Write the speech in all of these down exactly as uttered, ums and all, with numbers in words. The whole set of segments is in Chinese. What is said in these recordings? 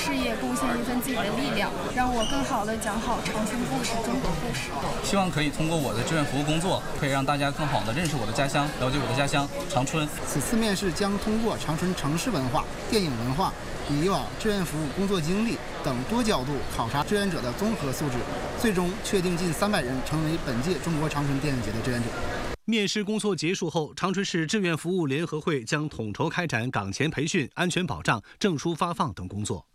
事业贡献一份自己的力量，让我更好地讲好长春故事、中国故事。 希望可以通过我的志愿服务工作，可以让大家更好地认识我的家乡，了解我的家乡长春。 此次面试将通过长春城市文化、电影文化、以往志愿服务工作经历等多角度考察志愿者的综合素质，最终确定近三百人成为本届中国长春电影节的志愿者。 面试工作结束后，长春市志愿服务联合会将统筹开展岗前培训、安全保障、证书发放等工作。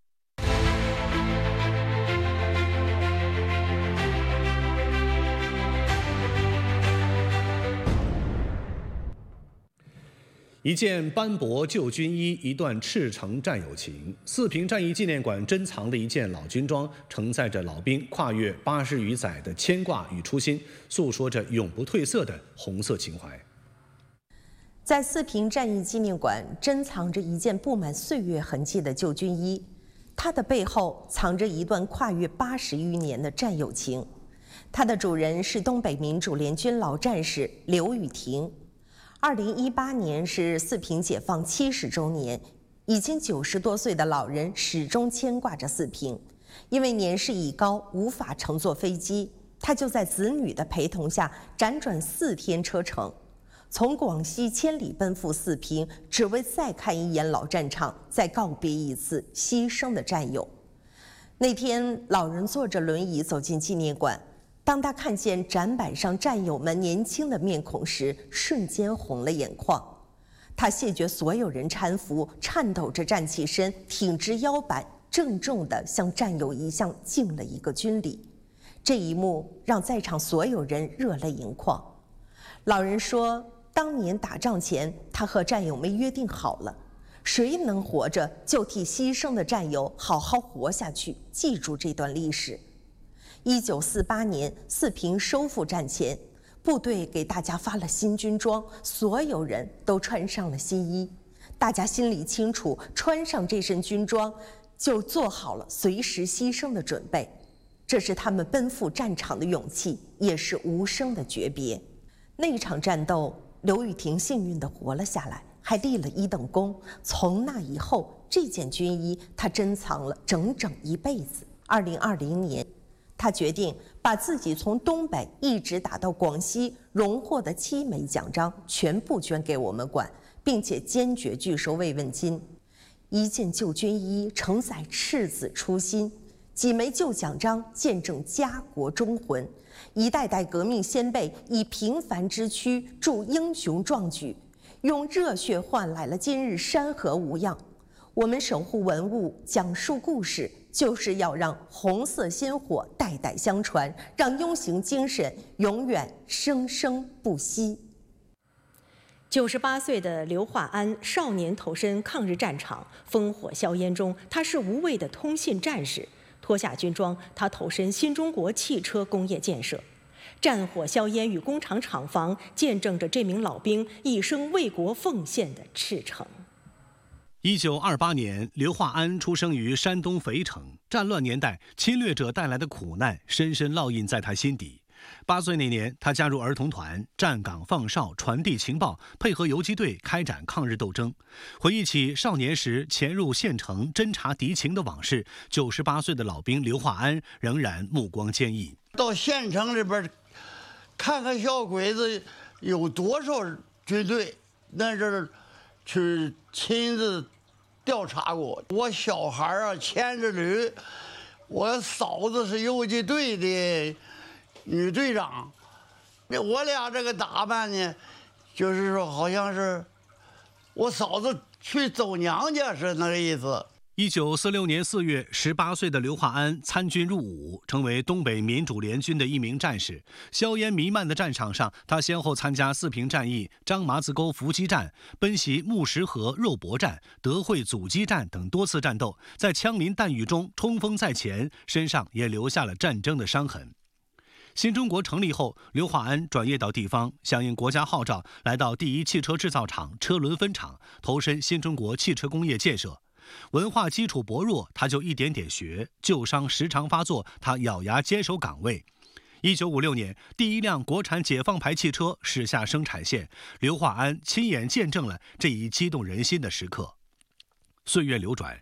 一件斑驳旧军衣，一段赤诚战友情。四平战役纪念馆珍藏的一件老军装，承载着老兵跨越八十余载的牵挂与初心，诉说着永不褪色的红色情怀。 在四平战役纪念馆珍藏着一件布满岁月痕迹的旧军衣，它的背后藏着一段跨越八十余年的战友情。它的主人是东北民主联军老战士刘雨婷。二零一八年是四平解放七十周年，已经九十多岁的老人始终牵挂着四平。因为年事已高，无法乘坐飞机，他就在子女的陪同下辗转四天车程，从广西千里奔赴四平，只为再看一眼老战场，再告别一次牺牲的战友。那天，老人坐着轮椅走进纪念馆。当他看见展板上战友们年轻的面孔时，瞬间红了眼眶。他谢绝所有人搀扶，颤抖着站起身，挺直腰板，郑重地向战友一向敬了一个军礼。这一幕让在场所有人热泪盈眶。老人说，当年打仗前，他和战友们约定好了，谁能活着就替牺牲的战友好好活下去，记住这段历史。一九四八年，四平收复战前，部队给大家发了新军装，所有人都穿上了新衣。大家心里清楚，穿上这身军装，就做好了随时牺牲的准备。这是他们奔赴战场的勇气，也是无声的诀别。那场战斗，刘雨婷幸运地活了下来，还立了一等功。从那以后，这件军衣她珍藏了整整一辈子。二零二零年。他决定把自己从东北一直打到广西荣获的七枚奖章全部捐给我们馆，并且坚决拒收慰问金。一件旧军衣承载赤子初心，几枚旧奖章见证家国忠魂，一代代革命先辈以平凡之躯铸英雄壮举，用热血换来了今日山河无恙。我们守护文物，讲述故事，就是要让红色鲜火代代相传，让庸行精神永远生生不息。 九十八岁的刘化安少年投身抗日战场，烽火硝烟中，他是无畏的通信战士。脱下军装，他投身新中国汽车工业建设。战火硝烟与工厂厂房，见证着这名老兵一生为国奉献的赤诚。 一九二八年，刘化安出生于山东肥城。战乱年代，侵略者带来的苦难深深烙印在他心底。八岁那年，他加入儿童团，站岗放哨，传递情报，配合游击队开展抗日斗争。回忆起少年时潜入县城侦察敌情的往事，九十八岁的老兵刘化安仍然目光坚毅。 到县城里边看看小鬼子有多少军队，那是去亲自调查过。我小孩啊牵着驴，我嫂子是游击队的女队长，我俩这个打扮呢，就是说好像是我嫂子去走娘家是那个意思。 一九四六年四月，十八岁的刘化安参军入伍，成为东北民主联军的一名战士。硝烟弥漫的战场上，他先后参加四平战役、张麻子沟伏击战、奔袭木石河肉搏战、德惠阻击战等多次战斗，在枪林弹雨中冲锋在前，身上也留下了战争的伤痕。新中国成立后，刘化安转业到地方，响应国家号召，来到第一汽车制造厂车轮分厂，投身新中国汽车工业建设。文化基础薄弱，他就一点点学，旧伤时常发作，他咬牙坚守岗位。一九五六年，第一辆国产解放牌汽车驶下生产线，刘化安亲眼见证了这一激动人心的时刻。岁月流转，